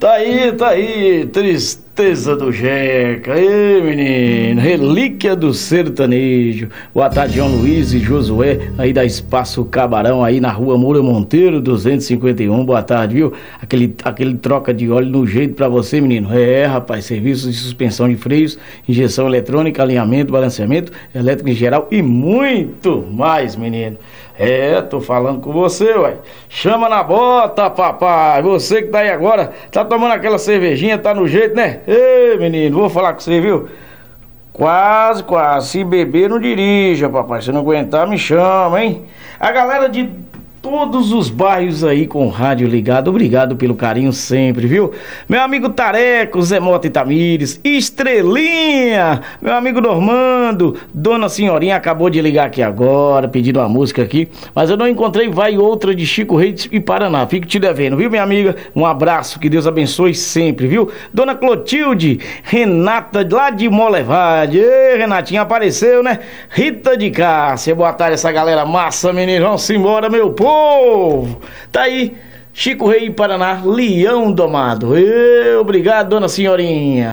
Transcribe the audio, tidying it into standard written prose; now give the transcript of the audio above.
Tá aí, tristeza do Jeca. Ei, menino, relíquia do sertanejo. Boa tarde, João Luiz e Josué, aí da Espaço Cabarão, aí na rua Moura Monteiro, 251. Boa tarde, viu? Aquele troca de óleo no jeito pra você, menino. Rapaz, serviços de suspensão de freios, injeção eletrônica, alinhamento, balanceamento, elétrico em geral e muito mais, menino. Tô falando com você, uai. Chama na bota, papai. Você que tá aí agora, tá tomando aquela cervejinha, tá no jeito, né? Ei, menino, vou falar com você, viu? Quase. Se beber, não dirija, papai. Se não aguentar, me chama, hein? A galera de todos os bairros aí com o rádio ligado, obrigado pelo carinho sempre, viu? Meu amigo Tareco, Zé Mota e Tamires, Estrelinha, meu amigo Normando, Dona Senhorinha acabou de ligar aqui agora, pedindo uma música aqui, mas eu não encontrei, vai outra de Chico Reis e Paraná, fico te devendo, viu, minha amiga? Um abraço, que Deus abençoe sempre, viu? Dona Clotilde, Renata lá de Molevade, ei, Renatinha apareceu, né? Rita de Cássia, boa tarde essa galera massa, menino, vamos embora, meu povo. Tá aí, Chico Rei Paraná, Leão Domado. Obrigado, Dona Senhorinha.